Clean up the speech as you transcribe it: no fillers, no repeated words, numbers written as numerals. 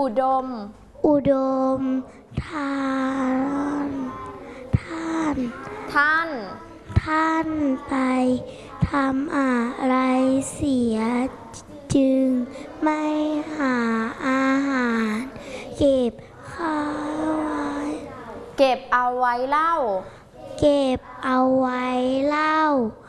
อุดมอุดมทานท่านท่านไปทำอะไรเสียจึงไม่หาอาหารเก็บเอาไว้เล่า